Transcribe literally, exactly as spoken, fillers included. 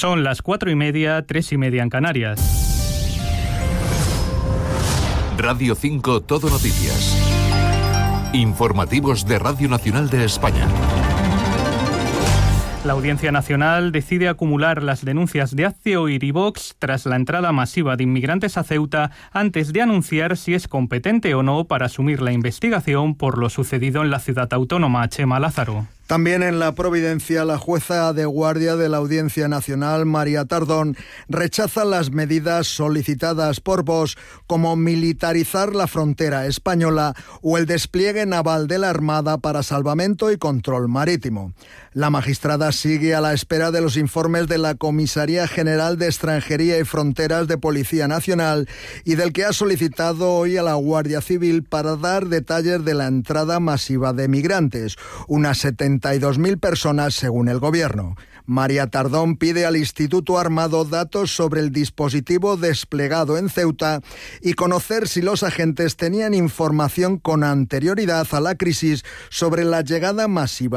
Son las cuatro y media, tres y media en Canarias. Radio cinco Todo Noticias. Informativos de Radio Nacional de España. La Audiencia Nacional decide acumular las denuncias de Hazte Oír y Vox tras la entrada masiva de inmigrantes a Ceuta antes de anunciar si es competente o no para asumir la investigación por lo sucedido en la ciudad autónoma. Chema Lázaro. También en la Providencia, la jueza de guardia de la Audiencia Nacional, María Tardón, rechaza las medidas solicitadas por Vox, como militarizar la frontera española o el despliegue naval de la Armada para salvamento y control marítimo. La magistrada sigue a la espera de los informes de la Comisaría General de Extranjería y Fronteras de Policía Nacional y del que ha solicitado hoy a la Guardia Civil para dar detalles de la entrada masiva de migrantes, unas setenta y dos mil personas según el Gobierno. María Tardón pide al Instituto Armado datos sobre el dispositivo desplegado en Ceuta y conocer si los agentes tenían información con anterioridad a la crisis sobre la llegada masiva